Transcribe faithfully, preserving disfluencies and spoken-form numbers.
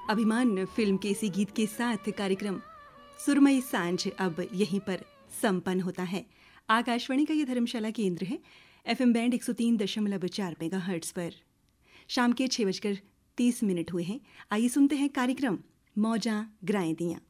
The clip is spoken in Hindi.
अभिमान फिल्म के इसी गीत के साथ कार्यक्रम सुरमई सांझ अब यहीं पर संपन्न होता है। आकाशवाणी का ये धर्मशाला केंद्र है, एफएम बैंड एक सौ तीन दशमलव चार मेगाहर्ट्ज़ पर। शाम के छः बजकर तीस मिनट हुए हैं। आइए सुनते हैं कार्यक्रम मौजां ग्राएं दियां।